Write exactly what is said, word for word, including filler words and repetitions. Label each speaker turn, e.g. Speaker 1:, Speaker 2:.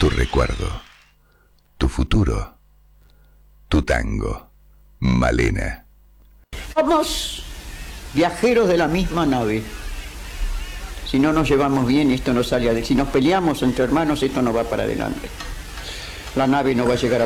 Speaker 1: tu recuerdo, tu futuro, tu tango, Malena.
Speaker 2: Somos viajeros de la misma nave. Si no nos llevamos bien, esto no sale adelante. Si nos peleamos entre hermanos, esto no va para adelante. La nave no va a llegar a